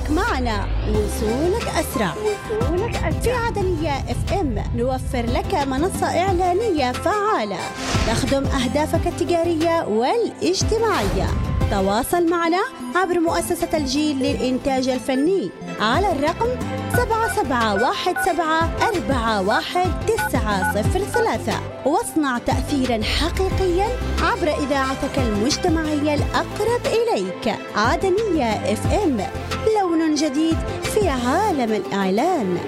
لأنك معنا وصولك أسرع. في عدنية اف ام نوفر لك منصة إعلانية فعالة تخدم أهدافك التجارية والاجتماعية. تواصل معنا عبر مؤسسة الجيل للإنتاج الفني على الرقم 7717411903 واصنع تأثيرا حقيقيا عبر إذاعتك المجتمعية الأقرب إليك. عدنية اف ام، لون جديد في عالم الإعلان.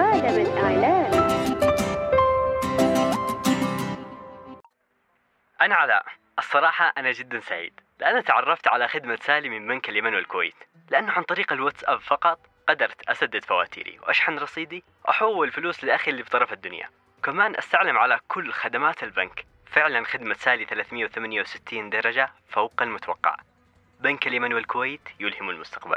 أنا علاء. الصراحة أنا جدا سعيد لأن تعرفت على خدمة سالي من بنك اليمن والكويت، لأنه عن طريق الواتساب فقط قدرت أسدد فواتيري وأشحن رصيدي وأحول فلوس لأخي اللي بطرف الدنيا، كمان أستعلم على كل خدمات البنك. فعلا خدمة سالي 368 درجة فوق المتوقع. بنك اليمن والكويت يلهم المستقبل.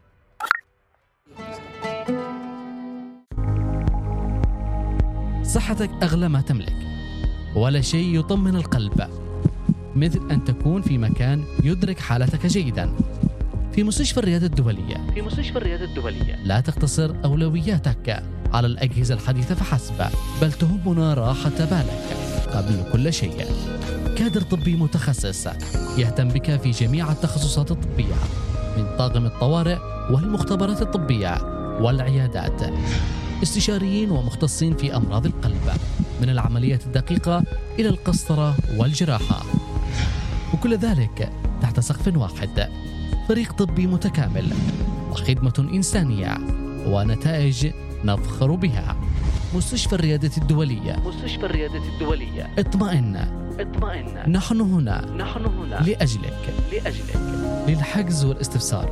صحتك أغلى ما تملك، ولا شيء يطمن القلب مثل أن تكون في مكان يدرك حالتك جيدا. في مستشفى الرياض الدولية لا تقتصر أولوياتك على الأجهزة الحديثة فحسب، بل تهمنا راحة بالك قبل كل شيء. كادر طبي متخصص يهتم بك في جميع التخصصات الطبية، من طاقم الطوارئ والمختبرات الطبية والعيادات. استشاريين ومختصين في أمراض القلب، من العمليات الدقيقة إلى القسطرة والجراحة، وكل ذلك تحت سقف واحد. فريق طبي متكامل وخدمة إنسانية ونتائج نفخر بها. مستشفى الريادة الدولية. اطمئن. نحن هنا لأجلك. للحجز والاستفسار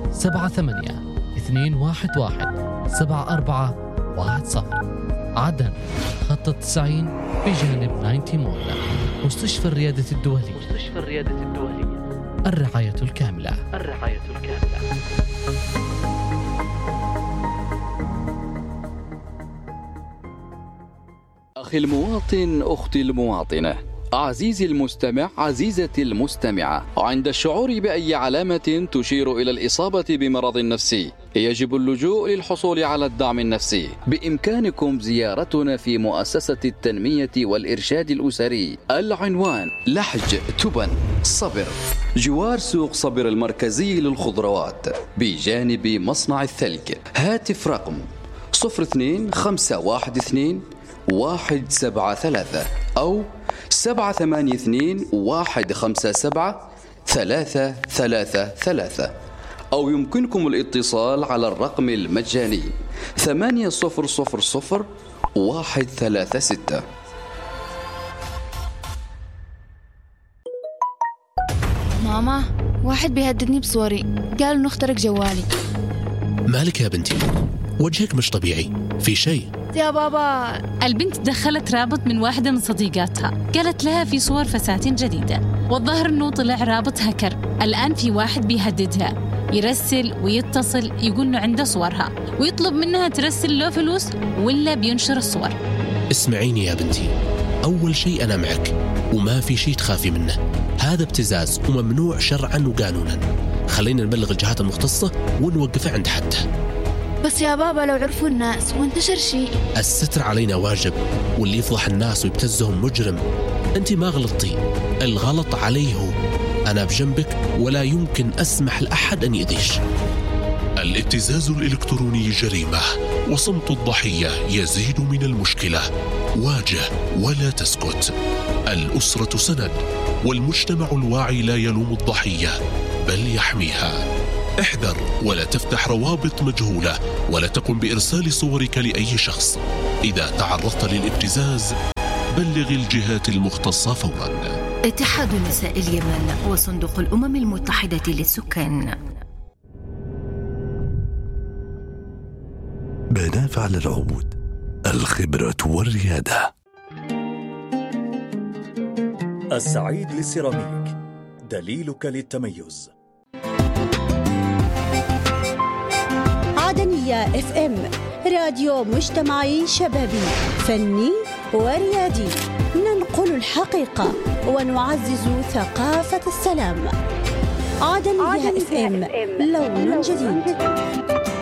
78-211-7410. عدن خط 90 بجانب 90 مول. مستشفى الريادة الدولية. الرعاية الكاملة. أخي المواطن، أختي المواطنة، عزيزي المستمع، عزيزتي المستمعة، عند الشعور بأي علامة تشير إلى الإصابة بمرض نفسي يجب اللجوء للحصول على الدعم النفسي. بإمكانكم زيارتنا في مؤسسة التنمية والإرشاد الأسري. العنوان: لحج تبن صبر، جوار سوق صبر المركزي للخضروات بجانب مصنع الثلج. هاتف رقم 02-512-173 أو 782-157-333، أو يمكنكم الاتصال على الرقم المجاني 8000136. ماما، واحد بيهددني بصوري، قال إنه اخترق جوالي. مالك يا بنتي؟ وجهك مش طبيعي، في شيء؟ يا بابا، البنت دخلت رابط من واحدة من صديقاتها، قالت لها في صور فساتين جديدة، والظاهر إنه طلع رابط هكر. الآن في واحد بيهددها، يرسل ويتصل يقول إنه عنده صورها ويطلب منها ترسل له فلوس ولا بينشر الصور. اسمعيني يا بنتي، أول شيء أنا معك وما في شيء تخافي منه، هذا ابتزاز وممنوع شرعا وقانونا. خلينا نبلغ الجهات المختصة ونوقفه عند حده. بس يا بابا لو عرفوا الناس وانتشر شيء. الستر علينا واجب، واللي يفضح الناس ويبتزهم مجرم. أنت ما غلطتي، الغلط عليه هو. أنا بجنبك ولا يمكن أسمح لأحد أن يأذيش. الابتزاز الإلكتروني جريمة، وصمت الضحية يزيد من المشكلة. واجه ولا تسكت. الأسرة سند، والمجتمع الواعي لا يلوم الضحية بل يحميها. احذر ولا تفتح روابط مجهولة، ولا تقم بإرسال صورك لأي شخص. إذا تعرضت للابتزاز بلغ الجهات المختصة فورا. اتحاد نساء اليمن وصندوق الأمم المتحدة للسكان. بنافع للعود، الخبرة والريادة. السعيد للسيراميك، دليلك للتميز. عدنية اف ام، راديو مجتمعي شبابي فني وريادي، ننقل الحقيقة ونعزز ثقافة السلام. عدنية اف ام، لون جديد.